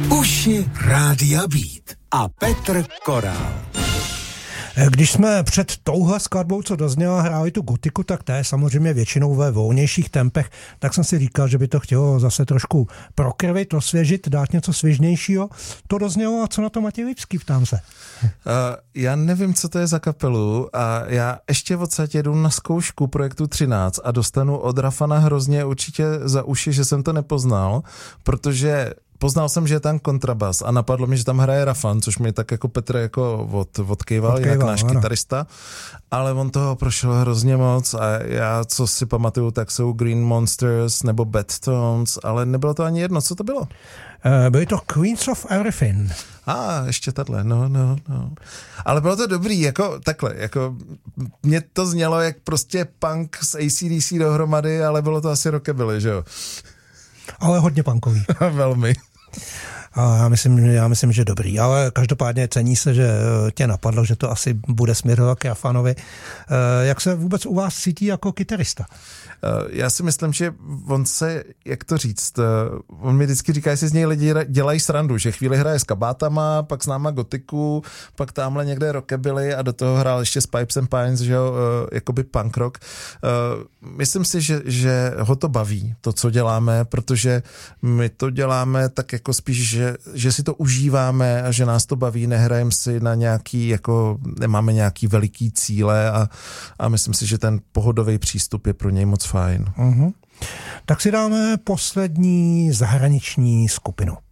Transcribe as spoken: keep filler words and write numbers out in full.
Uši Rádia Beat a Petr Korál. Když jsme před touhle skladbou, co dozněla, hráli tu gotiku, tak to je samozřejmě většinou ve volnějších tempech, tak jsem si říkal, že by to chtělo zase trošku prokrvit, osvěžit, dát něco svěžnějšího. To doznělo, a co na to Matěj Lipský, ptám se. Uh, já nevím, co to je za kapelu a já ještě odsaď jedu na zkoušku projektu třináct a dostanu od Rafana hrozně určitě za uši, že jsem to nepoznal, protože poznal jsem, že je tam kontrabas a napadlo mi, že tam hraje Rafan, což mi tak jako Petr jako od, odkejval, odkejval, jinak náš ano. kytarista, ale on toho prošel hrozně moc a já, co si pamatuju, tak jsou Green Monsters nebo Bad Tones, ale nebylo to ani jedno. Co to bylo? Uh, byly to Queens of Everything. A ah, ještě tato, no, no, no. Ale bylo to dobrý, jako takhle, jako mě to znělo jak prostě punk s A C D C dohromady, ale bylo to asi rockabilly, že jo? Ale hodně punkový. Velmi. A já myslím, já myslím, že dobrý, ale každopádně cení se, že tě napadlo, že to asi bude směrovat k Rafanovi. Jak se vůbec u vás cítí jako kytarista? Já si myslím, že on se, jak to říct, on mi vždycky říká, jestli z něj lidi dělají srandu, že chvíli hraje s kabátama, pak s náma gotiku, pak tamhle někde rockabilly a do toho hrál ještě s Pipes and Pines, že jo, jakoby punk rock. Myslím si, že, že ho to baví, to, co děláme, protože my to děláme tak jako spíš, že, že si to užíváme a že nás to baví, nehrajeme si na nějaký, jako nemáme nějaký veliký cíle a, a myslím si, že ten pohodový přístup je pro něj moc fajn. Uh-huh. Tak si dáme poslední zahraniční skupinu.